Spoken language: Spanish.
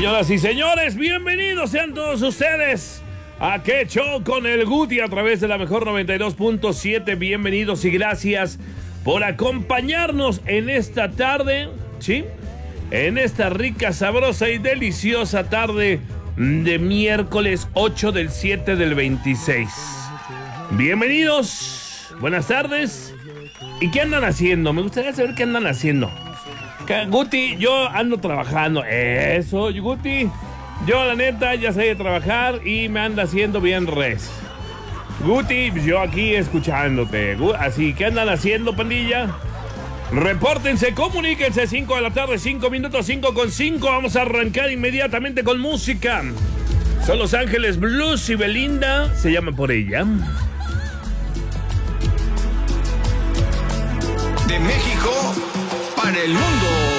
Señoras y señores, bienvenidos sean todos ustedes a ¿Qué Show con el Guti? A través de la mejor 92.7. Bienvenidos y gracias por acompañarnos en esta tarde, ¿sí? En esta rica, sabrosa y deliciosa tarde de miércoles 8 del 7 del 26. Bienvenidos, buenas tardes. ¿Y qué andan haciendo? Me gustaría saber qué andan haciendo. Guti, yo ando trabajando. Eso, Guti. Yo, la neta, ya sé de trabajar y me anda haciendo bien res. Guti, yo aquí escuchándote. Así, ¿qué andan haciendo, pandilla? Repórtense, comuníquense. 5 de la tarde, 5 minutos, 5:05. Vamos a arrancar inmediatamente con música. Son Los Ángeles Blues y Belinda. Se llama Por Ella. De México para el mundo.